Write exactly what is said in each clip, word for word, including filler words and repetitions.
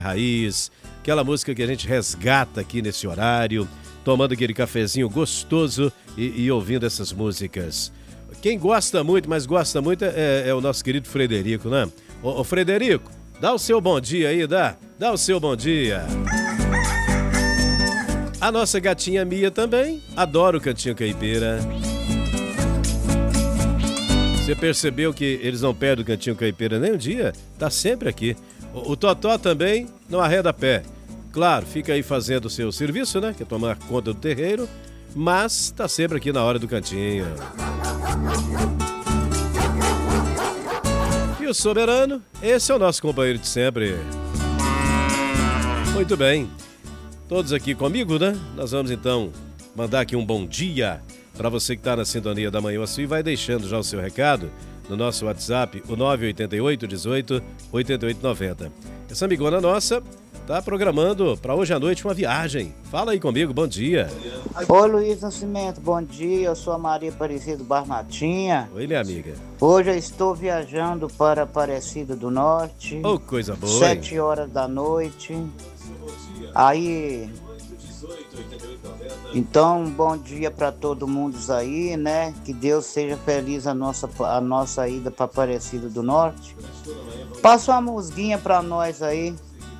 Raiz, aquela música que a gente resgata aqui nesse horário, tomando aquele cafezinho gostoso e, e ouvindo essas músicas. Quem gosta muito, mas gosta muito é, é o nosso querido Frederico, né? Ô, ô Frederico, dá o seu bom dia aí, dá? Dá o seu bom dia. A nossa gatinha Mia também adora o Cantinho Caipira. Você percebeu que eles não perdem o Cantinho Caipira nem um dia? Tá sempre aqui. O, o Totó também não arreda pé. Claro, fica aí fazendo o seu serviço, né? Que é tomar conta do terreiro. Mas tá sempre aqui na hora do Cantinho. E o Soberano, esse é o nosso companheiro de sempre. Muito bem. Todos aqui comigo, né? Nós vamos então mandar aqui um bom dia para você que está na sintonia da Manhã Açu e vai deixando já o seu recado no nosso WhatsApp, o nove oito oito, dezoito, oitenta e oito noventa. Essa amigona nossa tá programando para hoje à noite uma viagem. Fala aí comigo, bom dia. Oi, Luiz Nascimento, bom dia. Eu sou a Maria Aparecida do Barmatinha. Oi, minha amiga. Hoje eu estou viajando para Aparecida do Norte. Oh, coisa boa. Sete horas da noite. Aí, então, bom dia para todo mundo aí, né? Que Deus seja feliz a nossa, a nossa ida para Aparecida do Norte. Passa uma musguinha para nós aí,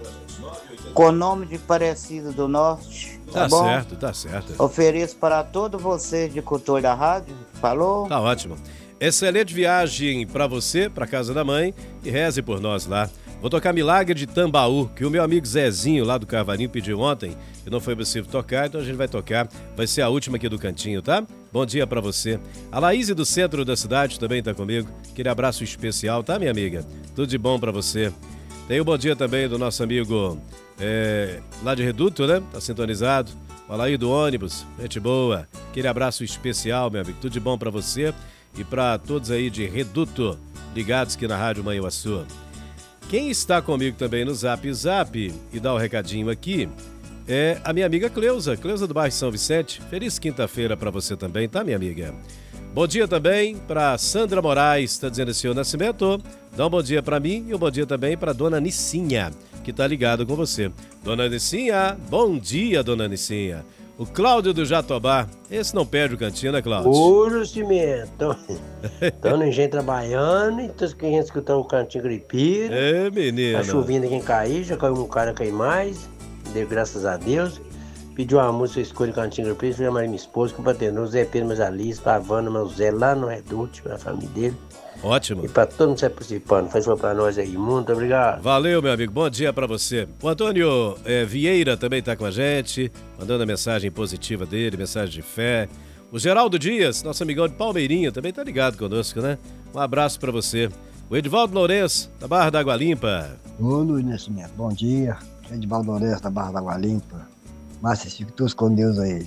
com o nome de Aparecida do Norte. Tá, tá bom? certo, tá certo. Ofereço para todos vocês de Cultura da Rádio. Falou? Tá ótimo. Excelente viagem para você, para casa da mãe, e reze por nós lá. Vou tocar Milagre de Tambaú, que o meu amigo Zezinho lá do Carvarinho pediu ontem e não foi possível tocar, então a gente vai tocar. Vai ser a última aqui do Cantinho, tá? Bom dia pra você. A Laís do centro da cidade também tá comigo. Aquele abraço especial, tá, minha amiga? Tudo de bom pra você. Tem o bom dia também do nosso amigo é, lá de Reduto, né? Tá sintonizado. O Alair do ônibus, gente boa. Aquele abraço especial, meu amigo. Tudo de bom pra você e pra todos aí de Reduto, ligados aqui na Rádio Manhã Açu. Quem está comigo também no Zap Zap e dá o um recadinho aqui é a minha amiga Cleusa, Cleusa do bairro São Vicente. Feliz quinta-feira para você também, tá, minha amiga? Bom dia também para Sandra Moraes, está dizendo assim, o Nascimento, dá um bom dia para mim e um bom dia também para Dona Nicinha, que tá ligado com você. Dona Nicinha, bom dia, Dona Nicinha. O Cláudio do Jatobá, esse não perde o Cantinho, né, Cláudio? Ô, Nascimento, estão no engenho trabalhando e todos os clientes escutando o Cantinho Caipira. É, menino. Tá chovendo aqui em Caí, já caiu um cara, caiu mais, deu graças a Deus. Pediu uma música, eu escolhi o Cantinho Caipira, fui chamar minha esposa, com o patenor, Zé Pedro, mas Alice, pra Havana, meu Zé, lá no Reduto, a família dele. Ótimo. E pra todo mundo que está participando, faz uma pra nós aí, muito obrigado. Valeu, meu amigo, bom dia pra você. O Antônio é, Vieira também tá com a gente, mandando a mensagem positiva dele, mensagem de fé. O Geraldo Dias, nosso amigão de Palmeirinha, também tá ligado conosco, né? Um abraço pra você. O Edivaldo Lourenço, da Barra da Água Limpa. Ô, Luiz Nascimento, bom dia. Edivaldo Lourenço, da Barra da Água Limpa. Mas fique todos com Deus aí.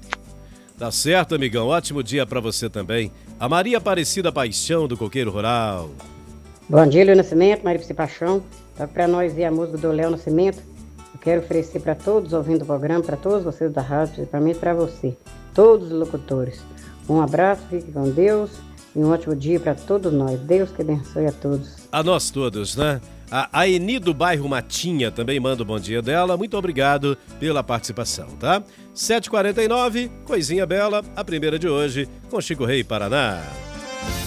Tá certo, amigão. Ótimo dia pra você também. A Maria Aparecida Paixão, do Coqueiro Rural. Bom dia, Léo Nascimento, Maria Aparecida Paixão. Toca pra nós ver a música do Léo Nascimento. Eu quero oferecer pra todos ouvindo o programa, pra todos vocês da rádio, principalmente pra você, todos os locutores. Um abraço, fique com Deus e um ótimo dia pra todos nós. Deus que abençoe a todos. A nós todos, né? A Eni do bairro Matinha também manda o bom dia dela. Muito obrigado pela participação, tá? sete e quarenta e nove, coisinha bela, a primeira de hoje, com Chico Rei Paraná.